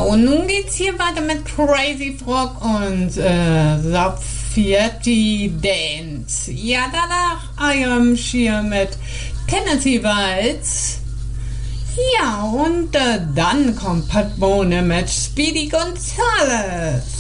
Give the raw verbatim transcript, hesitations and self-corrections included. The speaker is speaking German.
und nun geht's hier weiter mit Crazy Frog und äh, Safietti Dance. Ja, danach I Am Sheer mit Tennessee Waltz. Ja, und äh, dann kommt Pat Bone mit Speedy Gonzales.